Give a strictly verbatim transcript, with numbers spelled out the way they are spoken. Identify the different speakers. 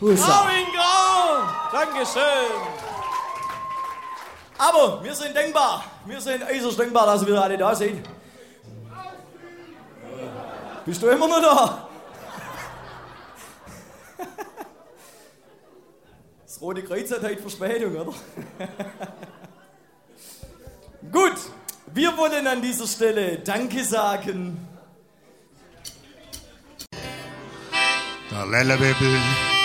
Speaker 1: Marvin Grau! Dankeschön! Aber wir sind denkbar. Wir sind äußerst denkbar, dass ihr wieder alle da seid. Bist du immer noch da? Das Rote Kreuz hat heute Verspätung, oder? Gut, wir wollen an dieser Stelle Danke sagen.
Speaker 2: Der Lellebibel.